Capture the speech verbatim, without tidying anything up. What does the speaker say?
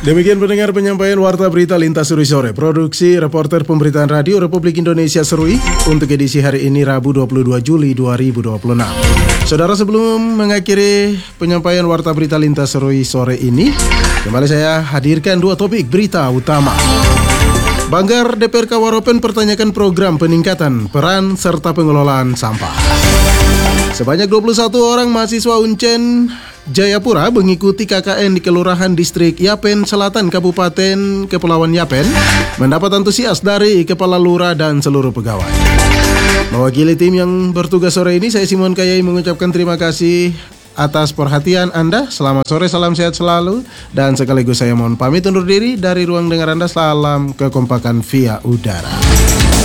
Demikian pendengar penyampaian Warta Berita Lintas Serui Sore. Produksi reporter pemberitaan radio Republik Indonesia Serui untuk edisi hari ini Rabu dua puluh dua Juli dua ribu dua puluh enam. Saudara, sebelum mengakhiri penyampaian Warta Berita Lintas Serui Sore ini, kembali saya hadirkan dua topik berita utama. Banggar D P R Kawaropen pertanyakan program peningkatan peran serta pengelolaan sampah. Sebanyak dua puluh satu orang mahasiswa Uncen Jayapura mengikuti K K N di Kelurahan Distrik Yapen Selatan Kabupaten Kepulauan Yapen mendapat antusias dari Kepala Lurah dan seluruh pegawai. Mewakili tim yang bertugas sore ini, saya Simon Kayai mengucapkan terima kasih atas perhatian Anda. Selamat sore, salam sehat selalu, dan sekaligus saya mohon pamit undur diri dari ruang dengar Anda. Salam kekompakan via udara.